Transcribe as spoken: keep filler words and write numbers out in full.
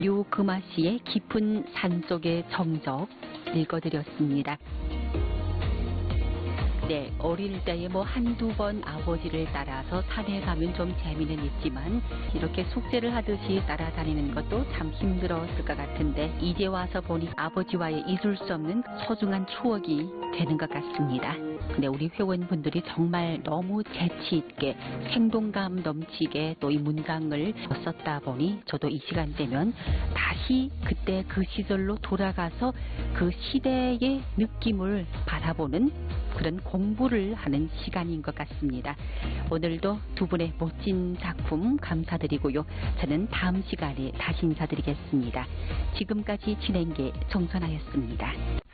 류금아 씨의 깊은 산속의 정적 읽어드렸습니다. 네, 어릴 때에 뭐 한두 번 아버지를 따라서 산에 가면 좀 재미는 있지만 이렇게 숙제를 하듯이 따라다니는 것도 참 힘들었을 것 같은데 이제 와서 보니 아버지와의 잊을 수 없는 소중한 추억이 되는 것 같습니다. 근데 우리 회원분들이 정말 너무 재치 있게 생동감 넘치게 또 이 문장을 썼다 보니 저도 이 시간 되면 다시 그때 그 시절로 돌아가서 그 시대의 느낌을 바라보는 그런 공부를 하는 시간인 것 같습니다. 오늘도 두 분의 멋진 작품 감사드리고요. 저는 다음 시간에 다시 인사드리겠습니다. 지금까지 진행계 정선아였습니다.